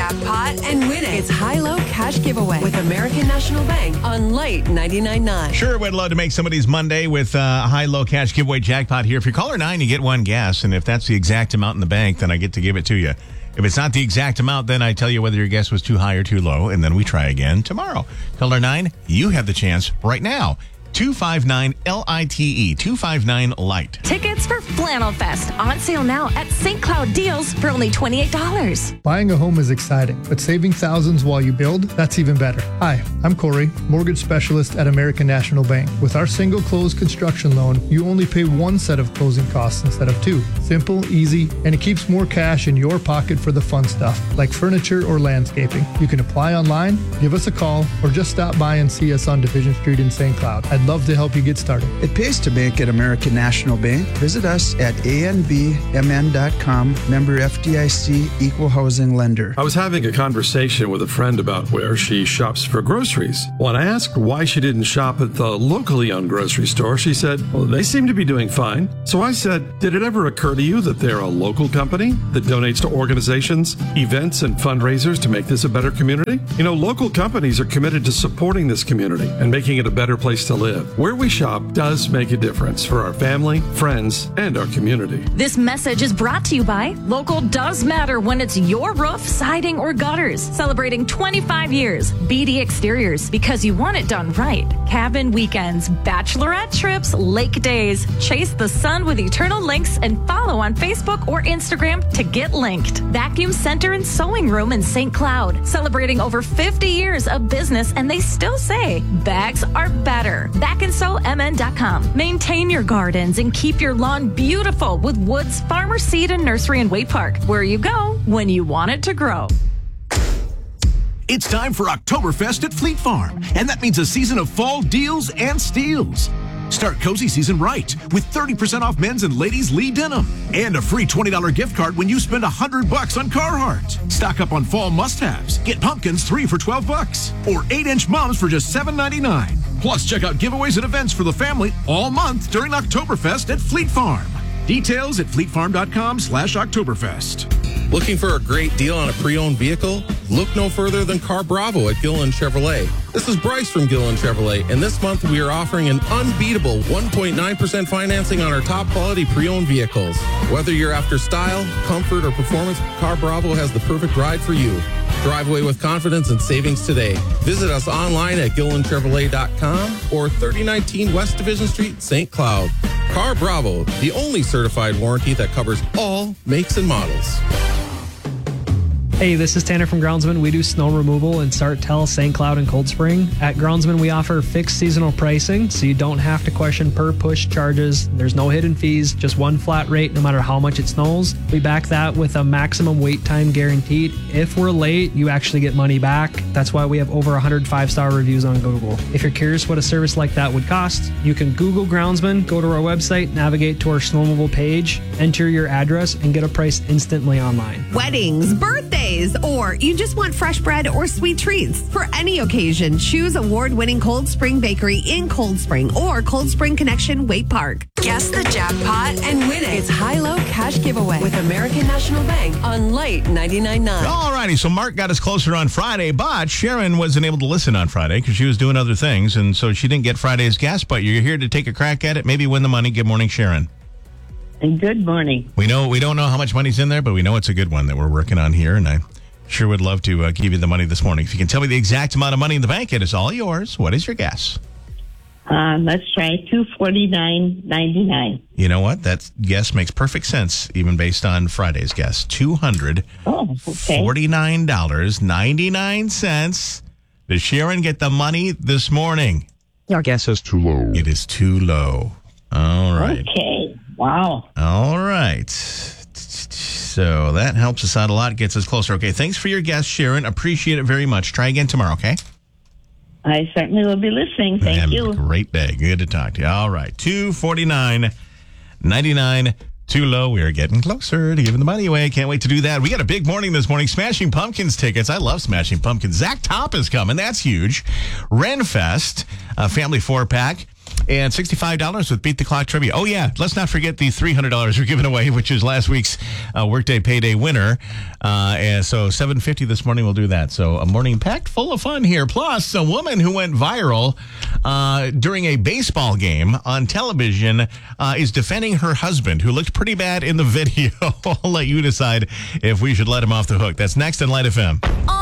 jackpot and win it. It's High-Low Cash Giveaway with American National Bank on Light 99.9. Sure, we'd love to make somebody's Monday with a high-low cash giveaway jackpot here. If you're caller 9, you get one guess, and if that's the exact amount in the bank, then I get to give it to you. If it's not the exact amount, then I tell you whether your guess was too high or too low, and then we try again tomorrow. Caller 9, you have the chance right now. 259-LITE, 259-LIGHT. Tickets for Flannel Fest on sale now at St. Cloud Deals for only $28. Buying a home is exciting, but saving thousands while you build, that's even better. Hi, I'm Corey, mortgage specialist at American National Bank. With our single close construction loan, you only pay one set of closing costs instead of two. Simple, easy, and it keeps more cash in your pocket for the fun stuff, like furniture or landscaping. You can apply online, give us a call, or just stop by and see us on Division Street in St. Cloud. I'd love to help you get started. It pays to bank at American National Bank. Visit us at anbmn.com, member FDIC, equal housing lender. I was having a conversation with a friend about where she shops for groceries. When I asked why she didn't shop at the locally owned grocery store, she said, well, they seem to be doing fine. So I said, did it ever occur to you that they're a local company that donates to organizations, events, and fundraisers to make this a better community? You know, local companies are committed to supporting this community and making it a better place to live. Where we shop does make a difference for our family, friends, and our community. This message is brought to you by Local Does Matter when it's your roof, siding, or gutters. Celebrating 25 years. BD Exteriors, because you want it done right. Cabin weekends, bachelorette trips, lake days. Chase the sun with Eternal Links and follow on Facebook or Instagram to get linked. Vacuum Center and Sewing Room in St. Cloud. Celebrating over 50 years of business, and they still say bags are better. BackandSewMN.com. Maintain your gardens and keep your lawn beautiful with Woods Farmer Seed and Nursery in Way Park, where you go when you want it to grow. It's time for Oktoberfest at Fleet Farm, and that means a season of fall deals and steals. Start cozy season right with 30% off men's and ladies' Lee denim and a free $20 gift card when you spend $100 on Carhartt. Stock up on fall must-haves. Get pumpkins 3 for $12 or 8-inch mums for just $7.99. Plus, check out giveaways and events for the family all month during Oktoberfest at Fleet Farm. Details at fleetfarm.com/Oktoberfest. Looking for a great deal on a pre-owned vehicle? Look no further than Car Bravo at Gilliland Chevrolet. This is Bryce from Gilliland Chevrolet, and this month we are offering an unbeatable 1.9% financing on our top quality pre-owned vehicles. Whether you're after style, comfort, or performance, Car Bravo has the perfect ride for you. Drive away with confidence and savings today. Visit us online at GillilandChevrolet.com or 3019 West Division Street, St. Cloud. Car Bravo, the only certified warranty that covers all makes and models. Hey, this is Tanner from Groundsman. We do snow removal in Sartell, St. Cloud, and Cold Spring. At Groundsman, we offer fixed seasonal pricing, so you don't have to question per push charges. There's no hidden fees, just one flat rate no matter how much it snows. We back that with a maximum wait time guaranteed. If we're late, you actually get money back. That's why we have over 100 5-star reviews on Google. If you're curious what a service like that would cost, you can Google Groundsman, go to our website, navigate to our snow removal page, enter your address, and get a price instantly online. Weddings, birthdays, or you just want fresh bread or sweet treats. For any occasion, choose award-winning Cold Spring Bakery in Cold Spring or Cold Spring Connection, Way Park. Guess the jackpot and win it. It's High-Low Cash Giveaway with American National Bank on Light 99.9. All righty, so Mark got us closer on Friday, but Sharon wasn't able to listen on Friday because she was doing other things, and so she didn't get Friday's guess, but you're here to take a crack at it, maybe win the money. Good morning, Sharon. Good morning. We don't know how much money's in there, but we know it's a good one that we're working on here, and I sure would love to give you the money this morning. If you can tell me the exact amount of money in the bank, it is all yours. What is your guess? Let's try $249.99. You know what? That guess makes perfect sense, even based on Friday's guess. $249.99. Does Sharon get the money this morning? Your guess is too low. It is too low. All right. Okay. Wow. All right. So that helps us out a lot, gets us closer. Okay, thanks for your guess, Sharon. Appreciate it very much. Try again tomorrow, okay? I certainly will be listening. Thank you. Great day. Good to talk to you. All right. $249.99. Too low. We are getting closer to giving the money away. Can't wait to do that. We got a big morning this morning. Smashing Pumpkins tickets. I love Smashing Pumpkins. Zach Top is coming. That's huge. Renfest, a family 4-pack. and $65 with Beat the Clock trivia. Oh, yeah. Let's not forget the $300 we're giving away, which is last week's Workday Payday winner. And so $750 this morning, we'll do that. So a morning packed full of fun here. Plus, a woman who went viral during a baseball game on television is defending her husband, who looked pretty bad in the video. I'll let you decide if we should let him off the hook. That's next on Light FM.